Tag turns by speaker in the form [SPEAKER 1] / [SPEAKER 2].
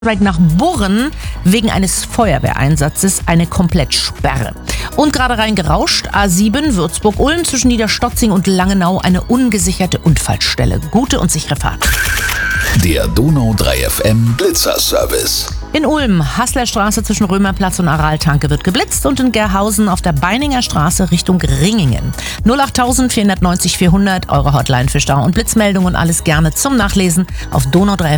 [SPEAKER 1] Nach Burren wegen eines Feuerwehreinsatzes eine Komplettsperre. Und gerade reingerauscht, A7 Würzburg-Ulm zwischen Niederstotzing und Langenau eine ungesicherte Unfallstelle. Gute und sichere Fahrt.
[SPEAKER 2] Der Donau 3 FM Blitzerservice.
[SPEAKER 1] In Ulm, Haßlerstraße zwischen Römerplatz und Araltanke wird geblitzt und in Gerhausen auf der Beininger Straße Richtung Ringingen. 08000 490 400, eure Hotline für Stau- und Blitzmeldungen und alles gerne zum Nachlesen auf donau3fm.